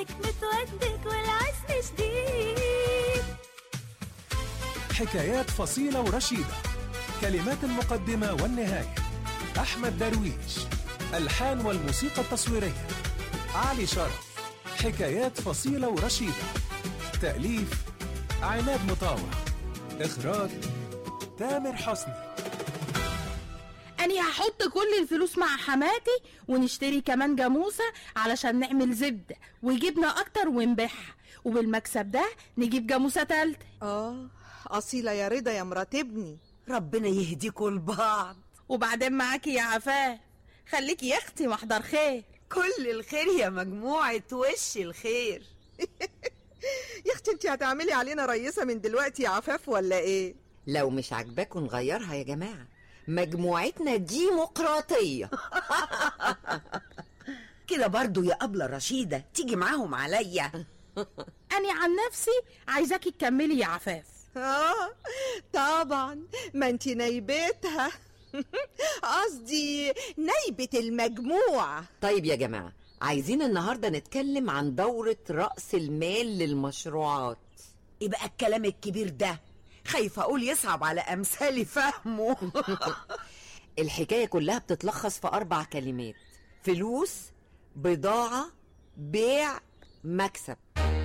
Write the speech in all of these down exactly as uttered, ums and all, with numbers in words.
حكمة والدك والعزم جديد. حكايات فصيلة ورشيدة، كلمات المقدمة والنهاية أحمد درويش، ألحان والموسيقى التصويرية علي شرف. حكايات فصيلة ورشيدة، تأليف عماد مطاوع، إخراج تامر حسني. أنا هحط كل الفلوس مع حماتي ونشتري كمان جاموسة علشان نعمل زبدة وجبنة أكتر ونبيعها، وبالمكسب ده نجيب جاموسة تالتة. آه أصيلة يا رضا يا مرات ابني، ربنا يهديكوا لبعض. وبعدين معاكي يا عفاف، خليكي يا أختي محضر خير. كل الخير يا مجموعة وش الخير. يا أختي انتي هتعملي علينا رئيسة من دلوقتي يا عفاف ولا ايه؟ لو مش عاجباكوا نغيرها يا جماعة، مجموعتنا ديمقراطية. كده برضو يا أبلة رشيدة تيجي معاهم عليا. أنا عن نفسي عايزاكي تكملي يا عفاف. آه طبعا، ما انتي نايبتها. قصدي نايبة المجموعة. طيب يا جماعة، عايزين النهاردة نتكلم عن دورة رأس المال للمشروعات. ايه بقى الكلام الكبير ده؟ خايفة أقول يصعب على أمثالي فهمه. الحكاية كلها بتتلخص في أربع كلمات: فلوس، بضاعة، بيع، مكسب.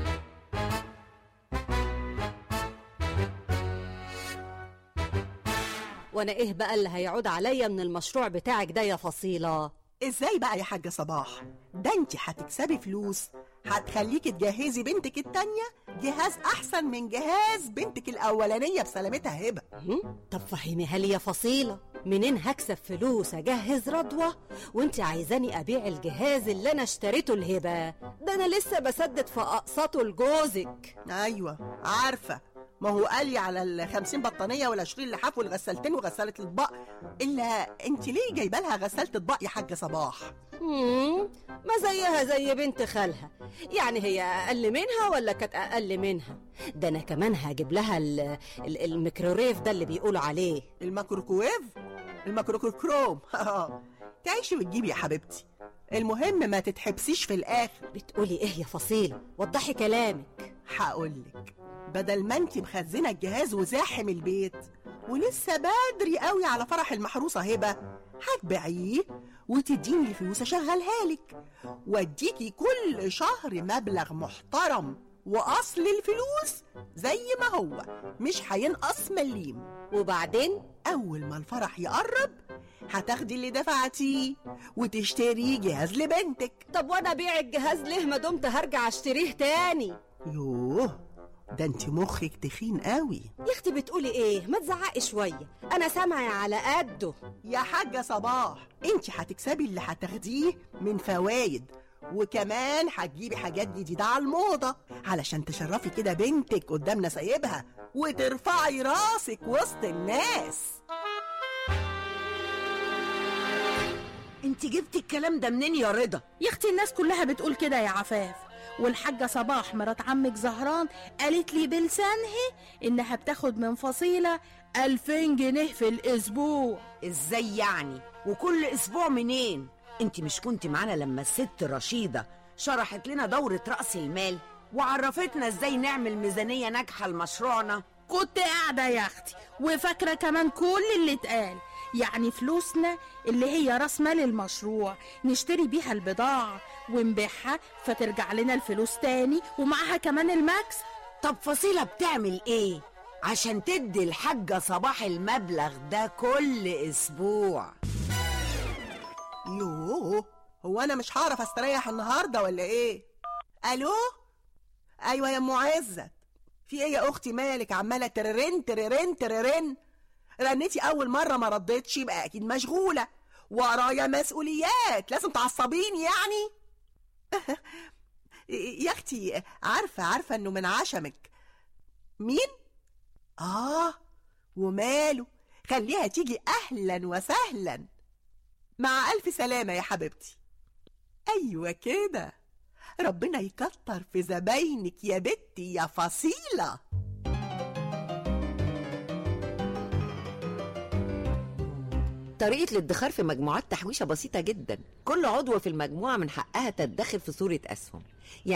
وانا ايه بقى اللي هيعود عليا من المشروع بتاعك ده يا فصيلة؟ ازاي بقى يا حاجة صباح؟ ده انت هتكسبي فلوس هتخليكي تجهزي بنتك التانية جهاز احسن من جهاز بنتك الاولانية بسلامتها هبة. طب فهميها لي يا فصيلة، منين هكسب فلوس اجهز رضوى وانت عايزاني ابيع الجهاز اللي انا اشتريته الهبة ده؟ انا لسه بسدد في اقساطه لجوزك. ايوه عارفة، ما هو قال لي على الخمسين بطانية والعشرين لحاف والغسالتين وغسالة الاطباق، الا انت ليه جايبه لها غسالة اطباق يا حاجة صباح؟ امم ما زيها زي بنت خالها، يعني هي اقل منها ولا كانت اقل منها؟ ده انا كمان هجيب لها ال- ال- الميكروويف ده اللي بيقولوا عليه. الميكروكويف؟ الميكروكروم. تعيشي وتجيبي يا حبيبتي، المهم ما تتحبسيش في الاخر. بتقولي ايه يا فصيلة؟ وضحي كلامك. هقولك، بدل ما انت مخزنه الجهاز وزاحم البيت ولسه بدري قوي على فرح المحروسه هبه، هتبيعيه وتديني الفلوس اشغلها لك واديكي كل شهر مبلغ محترم، واصل الفلوس زي ما هو مش هينقص مليم. وبعدين اول ما الفرح يقرب هتاخدي اللي دفعتيه وتشتري جهاز لبنتك. طب وانا ابيع الجهاز ليه ما دمت هرجع اشتريه تاني؟ يوه، ده انت مخك تخين قوي يا اختي. بتقولي ايه؟ ما تزعقي شويه، انا سامعه على قده. يا حاجة صباح، انت هتكسبي اللي هتاخديه من فوايد، وكمان هتجيبي حاجات جديدة على الموضة علشان تشرفي كده بنتك قدام نسايبها وترفعي راسك وسط الناس. انت جبتي الكلام ده منين يا رضا؟ يا اختي الناس كلها بتقول كده يا عفاف، والحاجة صباح مرات عمك زهران قالت لي بلسانها انها بتاخد من فصيلة ألفين جنيه في الاسبوع. ازاي يعني؟ وكل اسبوع منين؟ انت مش كنت معانا لما الست رشيدة شرحت لنا دورة رأس المال وعرفتنا ازاي نعمل ميزانية ناجحة لمشروعنا؟ كنت قاعدة يا اختي وفاكرة كمان كل اللي اتقال، يعني فلوسنا اللي هي راس مال المشروع نشتري بيها البضاعة ونبيعها فترجع لنا الفلوس تاني ومعها كمان المكسب. طب فصيلة بتعمل ايه عشان تدي الحاجة صباح المبلغ ده كل اسبوع؟ يوه، هو انا مش هعرف استريح النهارده ولا ايه؟ الو، ايوه يا ام عزت، في ايه يا اختي؟ مالك عماله تررن تررن تررن؟ رنتي اول مره ما ردتش، يبقى اكيد مشغوله، ورايا مسؤوليات لازم تعصبيني يعني. يا اختي عارفه عارفه انه من عشمك. مين؟ اه وماله، خليها تيجي اهلا وسهلا. مع الف سلامه يا حبيبتي. ايوه كده، ربنا يكتر في زباينك يا بنتي يا فصيله. طريقة الادخار في مجموعات تحويشة بسيطة جدا، كل عضوة في المجموعة من حقها تدخر في صورة أسهم. يعني